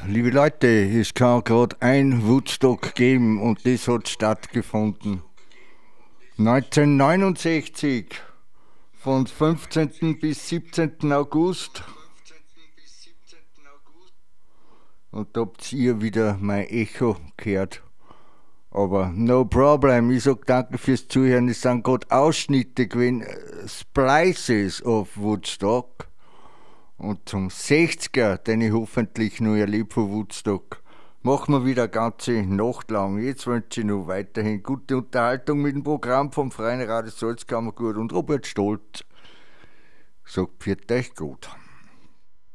Liebe Leute, es kann gerade ein Woodstock geben und das hat stattgefunden. 1969, von 15. bis 17. August. Und da habt ihr wieder mein Echo gehört. Aber no problem, ich sag danke fürs Zuhören. Es sind gerade Ausschnitte gewesen, Splices of Woodstock. Und zum 60er, den ich hoffentlich noch erlebe von Woodstock, machen wir wieder eine ganze Nacht lang. Jetzt wünsche ich noch weiterhin gute Unterhaltung mit dem Programm vom Freien Radio Salzkammergut und Robert Stolz sagt, pfiat euch gut.